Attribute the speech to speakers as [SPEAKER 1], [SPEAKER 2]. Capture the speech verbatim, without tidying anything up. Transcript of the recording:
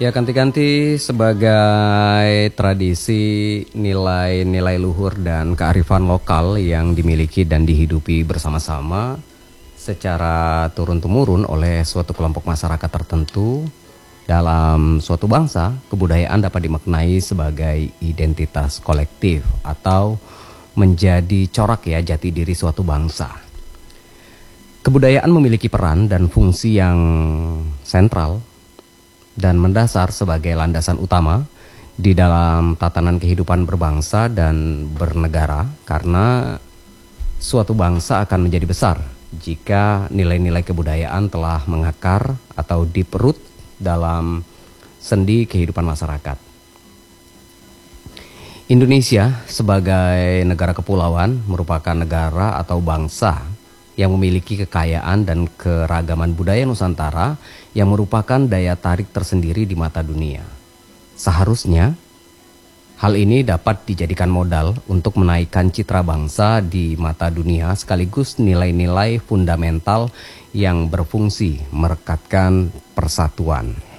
[SPEAKER 1] Ya, ganti-ganti sebagai tradisi nilai-nilai luhur dan kearifan lokal yang dimiliki dan dihidupi bersama-sama secara turun-temurun oleh suatu kelompok masyarakat tertentu. Dalam suatu bangsa, kebudayaan dapat dimaknai sebagai identitas kolektif atau menjadi corak ya jati diri suatu bangsa. Kebudayaan memiliki peran dan fungsi yang sentral dan mendasar sebagai landasan utama di dalam tatanan kehidupan berbangsa dan bernegara, karena suatu bangsa akan menjadi besar jika nilai-nilai kebudayaan telah mengakar atau deep root dalam sendi kehidupan masyarakat. Indonesia sebagai negara kepulauan merupakan negara atau bangsa yang memiliki kekayaan dan keragaman budaya Nusantara yang merupakan daya tarik tersendiri di mata dunia. Seharusnya hal ini dapat dijadikan modal untuk menaikkan citra bangsa di mata dunia, sekaligus nilai-nilai fundamental yang berfungsi merekatkan persatuan.